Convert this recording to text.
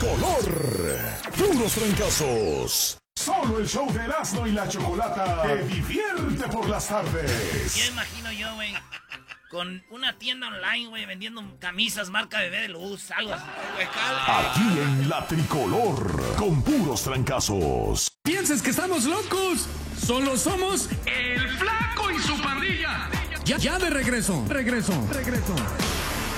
tricolor. Puros trancazos. Solo el show de Erasmo y la Chocolata te divierte por las tardes. Ya imagino yo, güey, con una tienda online, güey, vendiendo camisas marca Bebé de Luz, algo así. Aquí en la tricolor, con puros trancazos. ¿Piensas que estamos locos? Solo somos el Flaco y su pandilla. Ya de regreso.